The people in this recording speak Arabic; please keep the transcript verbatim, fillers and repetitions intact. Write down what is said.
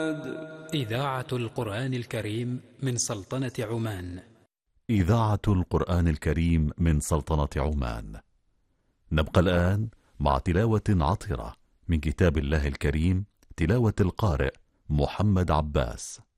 إذاعة القرآن الكريم من سلطنة عمان. إذاعة القرآن الكريم من سلطنة عمان. نبقى الآن مع تلاوة عطرة من كتاب الله الكريم، تلاوة القارئ محمد عباس.